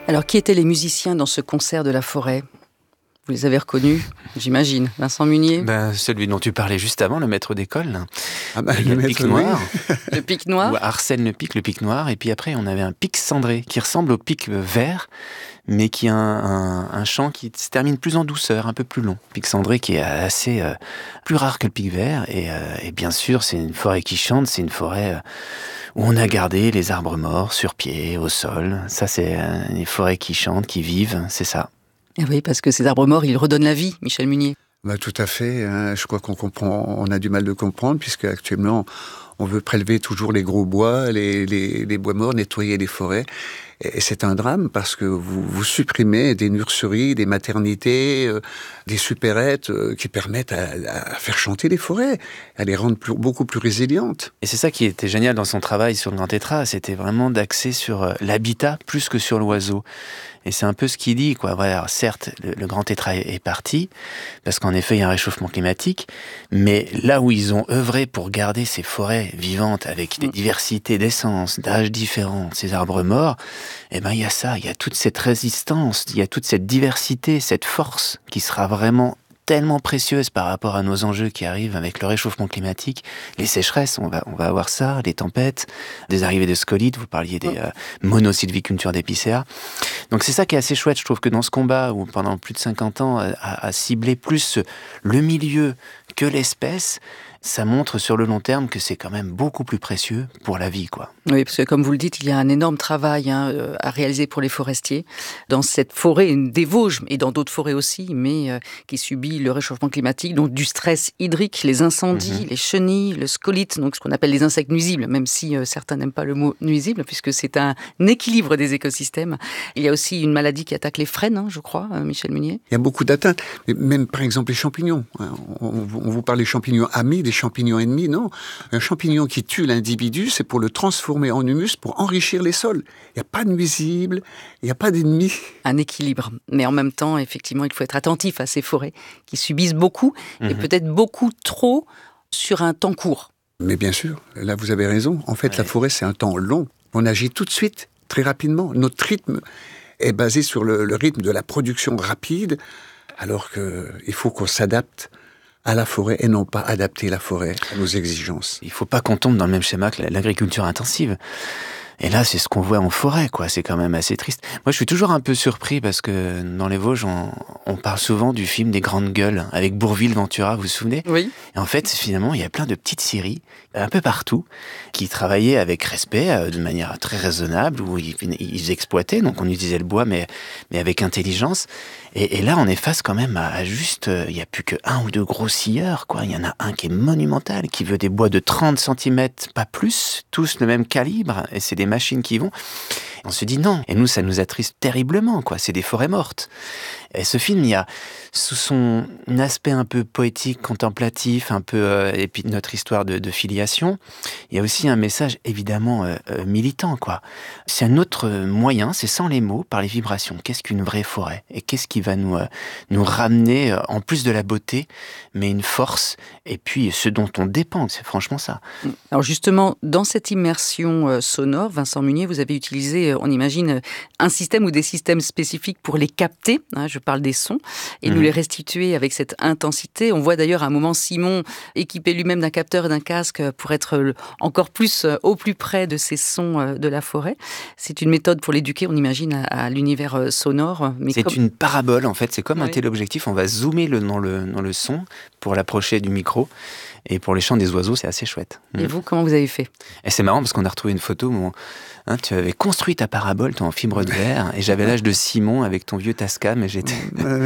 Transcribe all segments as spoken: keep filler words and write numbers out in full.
Alors, qui étaient les musiciens dans ce concert de la forêt ? Vous les avez reconnus, j'imagine. Vincent Munier. Ben, celui dont tu parlais juste avant, le maître d'école. Là. Ah bah, Il y a le le maître, pic noir. oui. Le pic noir. Ou Arsène le pic, le pic noir. Et puis après, on avait un pic cendré qui ressemble au pic vert, mais qui a un, un, un chant qui se termine plus en douceur, un peu plus long. Pic cendré qui est assez euh, plus rare que le pic vert. Et, euh, et bien sûr, c'est une forêt qui chante, c'est une forêt euh, où on a gardé les arbres morts sur pied, au sol. Ça, c'est euh, les forêts qui chantent, qui vivent, c'est ça. Ah oui, parce que ces arbres morts, ils redonnent la vie, Michel Munier. Bah, tout à fait. Hein. Je crois qu'on comprend, on a du mal de comprendre, puisque actuellement, on veut prélever toujours les gros bois, les, les, les bois morts, nettoyer les forêts. Et c'est un drame parce que vous, vous supprimez des nurseries, des maternités, euh, des supérettes euh, qui permettent à, à faire chanter les forêts, à les rendre plus, beaucoup plus résilientes. Et c'est ça qui était génial dans son travail sur le Grand Tétras, c'était vraiment d'axer sur euh, l'habitat plus que sur l'oiseau. Et c'est un peu ce qu'il dit, quoi. Voilà, alors, certes, le, le Grand Tétras est, est parti, parce qu'en effet, il y a un réchauffement climatique, mais là où ils ont œuvré pour garder ces forêts vivantes, avec des diversités d'essences, d'âges différents, ces arbres morts, eh ben, il y a ça, il y a toute cette résistance, il y a toute cette diversité, cette force qui sera vraiment tellement précieuse par rapport à nos enjeux qui arrivent avec le réchauffement climatique, les sécheresses, on va, on va avoir ça, les tempêtes, des arrivées de scolites, vous parliez des euh, monosylvicultures d'épicéa. Donc c'est ça qui est assez chouette, je trouve que dans ce combat où pendant plus de cinquante ans a, a ciblé plus le milieu que l'espèce, ça montre sur le long terme que c'est quand même beaucoup plus précieux pour la vie, quoi. Oui, parce que comme vous le dites, il y a un énorme travail hein, à réaliser pour les forestiers dans cette forêt des Vosges et dans d'autres forêts aussi, mais euh, qui subit le réchauffement climatique, donc du stress hydrique, les incendies, mmh. les chenilles, le scolite, donc ce qu'on appelle les insectes nuisibles, même si euh, certains n'aiment pas le mot nuisible, puisque c'est un équilibre des écosystèmes. Il y a aussi une maladie qui attaque les frênes, hein, je crois, euh, Michel Munier. Il y a beaucoup d'atteintes, même par exemple les champignons. On, on, on vous parle des champignons amis, des champignons ennemis, non. Un champignon qui tue l'individu, c'est pour le transformer en humus, pour enrichir les sols. Il n'y a pas de nuisibles, il n'y a pas d'ennemis. Un équilibre. Mais en même temps, effectivement, il faut être attentif à ces forêts qui subissent beaucoup, mmh. et peut-être beaucoup trop sur un temps court. Mais bien sûr, là vous avez raison. En fait, ouais. La forêt, c'est un temps long. On agit tout de suite, très rapidement. Notre rythme est basé sur le, le rythme de la production rapide, alors qu'il faut qu'on s'adapte à la forêt et non pas adapter la forêt à nos exigences. Il ne faut pas qu'on tombe dans le même schéma que l'agriculture intensive. Et là, c'est ce qu'on voit en forêt, quoi. C'est quand même assez triste. Moi, je suis toujours un peu surpris parce que dans les Vosges, on, on parle souvent du film des Grandes Gueules avec Bourvil-Ventura, vous vous souvenez ? Oui. Et en fait, finalement, il y a plein de petites scieries un peu partout qui travaillaient avec respect, euh, de manière très raisonnable, où ils, ils exploitaient. Donc, on utilisait le bois, mais, mais avec intelligence. Et, et là, on est face quand même à, à juste, euh, il n'y a plus que un ou deux gros scieurs, quoi. Il y en a un qui est monumental, qui veut des bois de trente centimètres, pas plus, tous le même calibre. Et c'est des machines qui y vont. On se dit non. Et nous, ça nous attriste terriblement, quoi. C'est des forêts mortes. Et ce film, il y a, sous son aspect un peu poétique, contemplatif, un peu, euh, et puis notre histoire de, de filiation, il y a aussi un message évidemment euh, euh, militant, quoi. C'est un autre moyen, c'est sans les mots, par les vibrations. Qu'est-ce qu'une vraie forêt ? Et qu'est-ce qui va nous, euh, nous ramener, euh, en plus de la beauté, mais une force, et puis ce dont on dépend, c'est franchement ça. Alors justement, dans cette immersion euh, sonore, Vincent Munier, vous avez utilisé, euh, on imagine, un système ou des systèmes spécifiques pour les capter, hein, je parle des sons, et mmh. nous les restituer avec cette intensité. On voit d'ailleurs à un moment Simon équipé lui-même d'un capteur et d'un casque pour être encore plus au plus près de ces sons de la forêt. C'est une méthode pour l'éduquer, on imagine, à, à l'univers sonore. Mais c'est comme... une parabole, en fait. C'est comme oui. un téléobjectif. On va zoomer le, dans, le, dans le son pour l'approcher du micro. Et pour les chants des oiseaux, c'est assez chouette. Et mmh. vous, comment vous avez fait ? Et c'est marrant parce qu'on a retrouvé une photo où on, hein, tu avais construit ta parabole, toi, en fibre de verre, et j'avais l'âge de Simon avec ton vieux Tascam, et j'étais...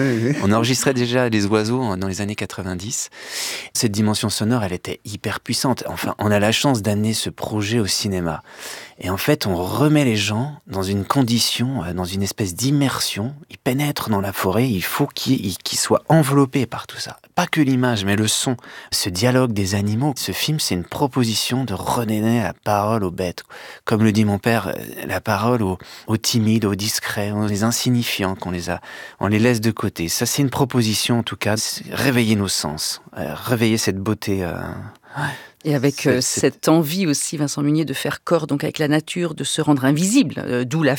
on enregistrait déjà les oiseaux dans les années quatre-vingt-dix. Cette dimension sonore, elle était hyper puissante. Enfin, on a la chance d'amener ce projet au cinéma. Et en fait, on remet les gens dans une condition, dans une espèce d'immersion. Ils pénètrent dans la forêt, il faut qu'ils, qu'ils soient enveloppés par tout ça. Pas que l'image, mais le son. Ce dialogue des animaux. Ce film, c'est une proposition de redonner la parole aux bêtes. Comme le dit mon père, la parole aux, aux timides, aux discrets, aux insignifiants, qu'on les a, on les laisse de côté. Ça, c'est une proposition, en tout cas, réveiller nos sens, euh, réveiller cette beauté. Euh, ouais. Et avec c'est, cette c'est... envie aussi, Vincent Munier, de faire corps donc avec la nature, de se rendre invisible, euh, d'où la